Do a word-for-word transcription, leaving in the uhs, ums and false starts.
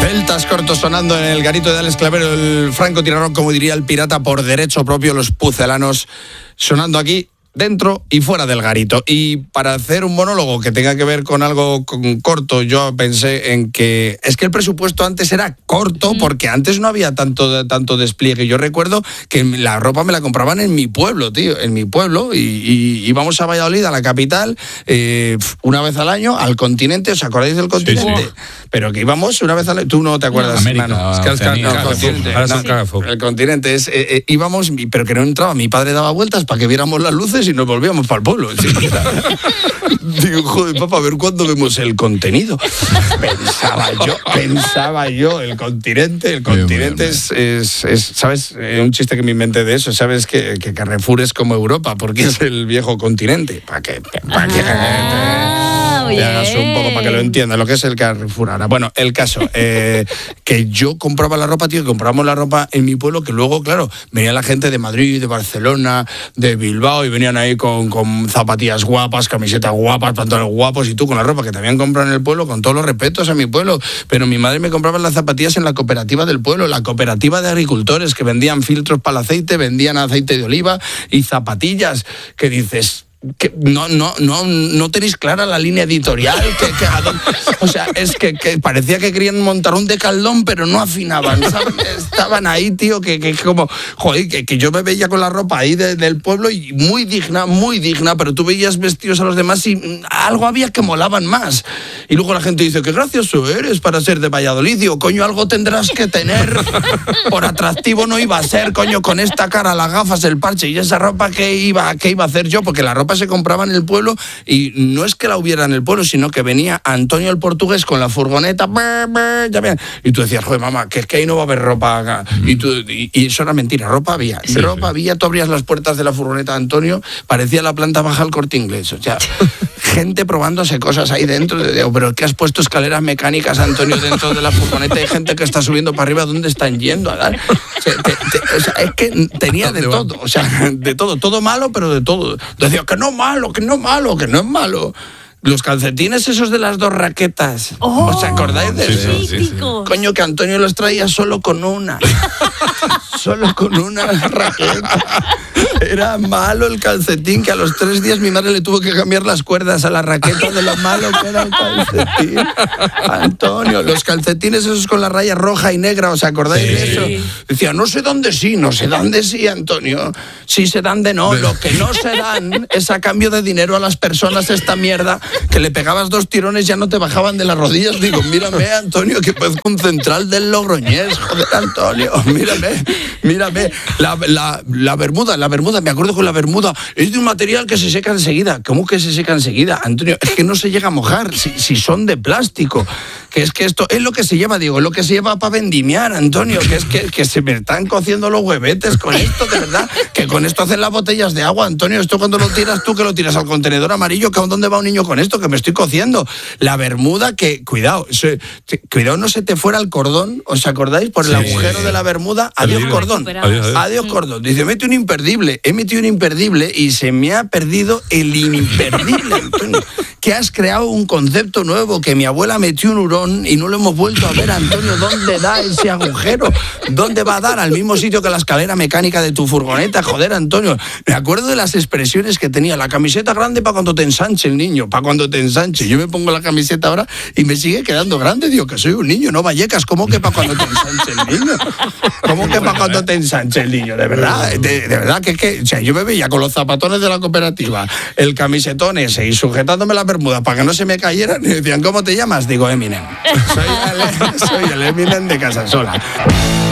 Celtas cortos sonando en el garito de Alex Clavero, el francotirador, como diría el pirata, por derecho propio, los pucelanos sonando aquí dentro y fuera del garito. Y para hacer un monólogo que tenga que ver con algo con corto, yo pensé en que es que el presupuesto antes era corto, porque antes no había tanto, tanto despliegue. Yo recuerdo que la ropa me la compraban en mi pueblo, tío, en mi pueblo, y, y íbamos a Valladolid, a la capital, eh, una vez al año, al continente. ¿Os acordáis del continente? Sí, sí. Pero que íbamos una vez al año. Tú no te acuerdas, América, no, es que el, no, el continente, no, el continente es, eh, eh, íbamos, pero que no entraba. Mi padre daba vueltas para que viéramos las luces y nos volvíamos para el pueblo. ¿Sí? Digo, joder, papá, a ver cuándo vemos el contenido. Pensaba yo, pensaba yo, el continente, el continente bien, bien, bien. Es, es, es, ¿sabes? Un chiste que me inventé de eso, ¿sabes? Que, que Carrefour es como Europa, porque es el viejo continente. Para que, para que ah, te hagas un poco, para que lo entiendas, lo que es el Carrefour ahora. Bueno, el caso, eh, que yo compraba la ropa, tío, que comprábamos la ropa en mi pueblo, que luego, claro, venía la gente de Madrid, de Barcelona, de Bilbao, y venían ahí con, con zapatillas guapas, camisetas guapas, pantalones guapos, y tú con la ropa que te habían comprado en el pueblo, con todos los respetos a mi pueblo. Pero mi madre me compraba las zapatillas en la cooperativa del pueblo, la cooperativa de agricultores, que vendían filtros para el aceite, vendían aceite de oliva y zapatillas, que dices... que no no no no tenéis clara la línea editorial, que, que, o sea, es que, que parecía que querían montar un decaldón, pero no afinaban, ¿sabes? Estaban ahí, tío, que, que como, joder, que, que yo me veía con la ropa ahí de, del pueblo y muy digna, muy digna, pero tú veías vestidos a los demás y algo había que molaban más. Y luego la gente dice, qué gracioso eres para ser de Valladolid. Digo, coño, algo tendrás que tener, por atractivo no iba a ser, coño, con esta cara, las gafas, el parche y esa ropa, que iba, que iba a hacer yo, porque la ropa se compraba en el pueblo, y no es que la hubiera en el pueblo, sino que venía Antonio el portugués con la furgoneta, y tú decías, joder, mamá, que es que ahí no va a haber ropa acá. Y, tú, y, y eso era mentira, ropa había, sí, ropa sí. había, tú abrías las puertas de la furgoneta de Antonio, parecía la planta baja al Corte Inglés, o sea, gente probándose cosas ahí dentro, de, pero ¿qué has puesto escaleras mecánicas, Antonio, dentro de la furgoneta? Hay gente que está subiendo para arriba, ¿dónde están yendo? O sea, te, te, o sea, es que tenía de todo, o sea, de todo, todo malo, pero de todo. Decía que no malo, que no malo, que no es malo. Los calcetines esos de las dos raquetas. Oh, ¿os acordáis de eso? Sí, sí, sí. Coño, que Antonio los traía solo con una. Solo con una raqueta. Era malo el calcetín, que a los tres días mi madre le tuvo que cambiar las cuerdas a la raqueta de lo malo que era el calcetín. Antonio, los calcetines esos con la raya roja y negra, ¿os acordáis sí. de eso? Decía, no sé dónde sí, no sé dónde sí, Antonio. Sí se dan de no. Lo que no se dan es a cambio de dinero a las personas esta mierda, que le pegabas dos tirones, ya no te bajaban de las rodillas. Digo, mírame, Antonio, que parezco un central del Logroñés. Joder, Antonio, mírame, mírame. La, la, la bermuda, la bermuda, me acuerdo con la bermuda, es de un material que se seca enseguida. ¿Cómo que se seca enseguida, Antonio? Es que no se llega a mojar, si, si son de plástico. Que es que esto es lo que se lleva, digo, es lo que se lleva para vendimiar, Antonio, que es que, que se me están cociendo los huevetes con esto, de verdad, que con esto hacen las botellas de agua, Antonio. Esto cuando lo tiras tú, que lo tiras al contenedor amarillo, que ¿dónde va un niño con esto? Que me estoy cociendo. La bermuda, que, cuidado, se, te, cuidado no se te fuera el cordón, ¿os acordáis? Por el sí. agujero de la bermuda, adiós cordón, adiós, adiós cordón. Dice, mete un imperdible, he metido un imperdible y se me ha perdido el imperdible, Antonio. Que has creado un concepto nuevo, que mi abuela metió un hurón y no lo hemos vuelto a ver, Antonio. ¿Dónde da ese agujero? ¿Dónde va a dar? Al mismo sitio que la escalera mecánica de tu furgoneta. Joder, Antonio. Me acuerdo de las expresiones que tenía. La camiseta grande para cuando te ensanche el niño, para cuando te ensanche. Yo me pongo la camiseta ahora y me sigue quedando grande. Digo, que soy un niño, no Vallecas. ¿Cómo que para cuando te ensanche el niño? ¿Cómo que para cuando te ensanche el niño? De verdad, de, de verdad que es que, o sea, yo me veía con los zapatones de la cooperativa, el camisetón ese y sujetándome la bermuda para que no se me cayeran, y decían, ¿cómo te llamas? Digo, Eminem. Soy el, soy el Eminem de Casasola.